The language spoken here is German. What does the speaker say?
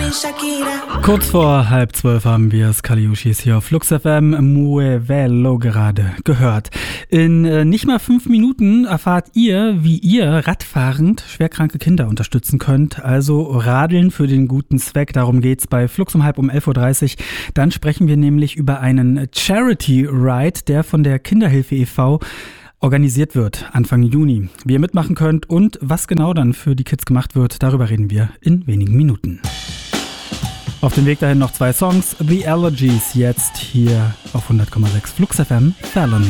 Kurz vor 11:30 haben wir es, Kaliushis hier auf Flux FM, Muy Velo gerade gehört. In nicht mal 5 Minuten erfahrt ihr, wie ihr radfahrend schwerkranke Kinder unterstützen könnt. Also Radeln für den guten Zweck, darum geht's bei Flux um 11:30 Uhr. Dann sprechen wir nämlich über einen Charity Ride, der von der Kinderhilfe e.V. organisiert wird, Anfang Juni. Wie ihr mitmachen könnt und was genau dann für die Kids gemacht wird, darüber reden wir in wenigen Minuten. Auf dem Weg dahin noch 2 Songs. The Allergies jetzt hier auf 100,6 Flux FM, Felony.